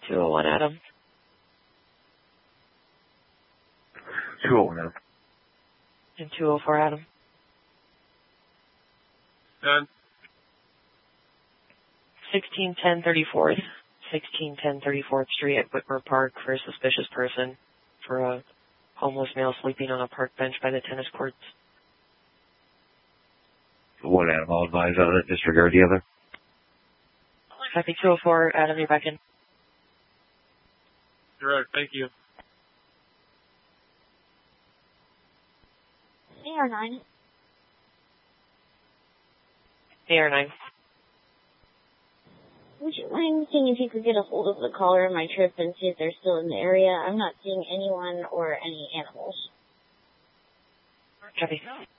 201 Adam. 201 Adam. And 204 Adam. Done. 1610 34th. 1610 34th Street at Whitmer Park for a suspicious person for a homeless male sleeping on a park bench by the tennis courts. One Adam, I'll advise on it. Disregard the other. Copy 204 Adam, you're back in. Correct, thank you. AR9. AR9. Would you mind seeing if you could get a hold of the caller of my trip and see if they're still in the area? I'm not seeing anyone or any animals. Copy.